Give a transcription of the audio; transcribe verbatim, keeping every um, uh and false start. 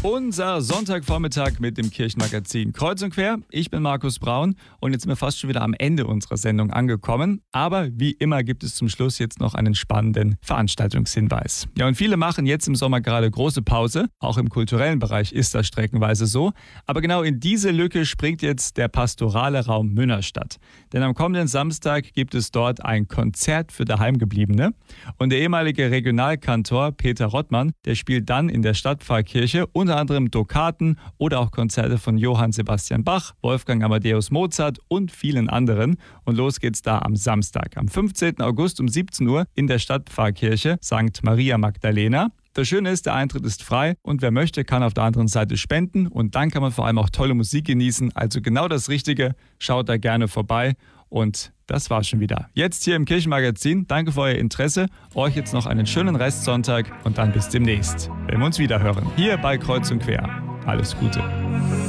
Unser Sonntagvormittag mit dem Kirchenmagazin Kreuz und Quer. Ich bin Markus Braun und jetzt sind wir fast schon wieder am Ende unserer Sendung angekommen. Aber wie immer gibt es zum Schluss jetzt noch einen spannenden Veranstaltungshinweis. Ja, und viele machen jetzt im Sommer gerade große Pause. Auch im kulturellen Bereich ist das streckenweise so. Aber genau in diese Lücke springt jetzt der pastorale Raum Münnerstadt. Denn am kommenden Samstag gibt es dort ein Konzert für Daheimgebliebene. Und der ehemalige Regionalkantor Peter Rottmann, der spielt dann in der Stadtpfarrkirche unter anderem Tokaten oder auch Konzerte von Johann Sebastian Bach, Wolfgang Amadeus Mozart und vielen anderen. Und los geht's da am Samstag, am fünfzehnten August um siebzehn Uhr in der Stadtpfarrkirche Sankt Maria Magdalena. Das Schöne ist, der Eintritt ist frei und wer möchte, kann auf der anderen Seite spenden und dann kann man vor allem auch tolle Musik genießen. Also genau das Richtige, schaut da gerne vorbei und das war's schon wieder. Jetzt hier im Kirchenmagazin. Danke für euer Interesse. Euch jetzt noch einen schönen Restsonntag und dann bis demnächst, wenn wir uns wieder hören. Hier bei Kreuz und Quer. Alles Gute.